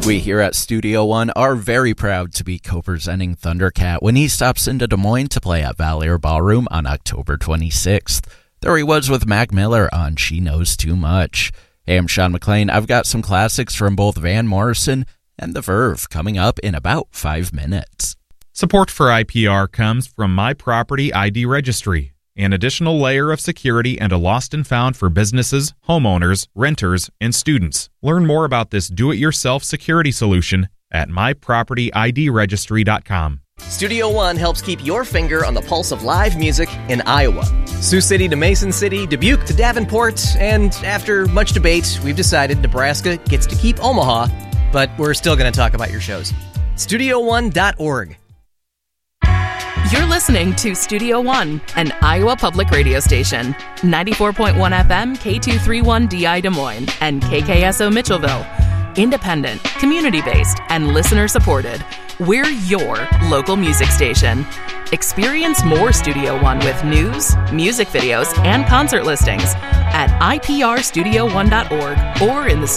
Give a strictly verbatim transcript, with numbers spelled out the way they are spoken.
We here at Studio One are very proud to be co-presenting Thundercat when he stops into Des Moines to play at Valier Ballroom on October twenty-sixth. There he was with Mac Miller on She Knows Too Much. Hey, I'm Sean McLean. I've got some classics from both Van Morrison and The Verve coming up in about five minutes. Support for I P R comes from My Property I D Registry, an additional layer of security and a lost and found for businesses, homeowners, renters, and students. Learn more about this do-it-yourself security solution at my property I D registry dot com. Studio One helps keep your finger on the pulse of live music in Iowa. Sioux City to Mason City, Dubuque to Davenport, and after much debate, we've decided Nebraska gets to keep Omaha, but we're still going to talk about your shows. studio one dot org. You're listening to Studio One, an Iowa public radio station. ninety-four point one F M, K two thirty-one D I Des Moines, and K K S O Mitchellville. Independent, community-based, and listener-supported. We're your local music station. Experience more Studio One with news, music videos, and concert listings at I P R studio one dot org or in the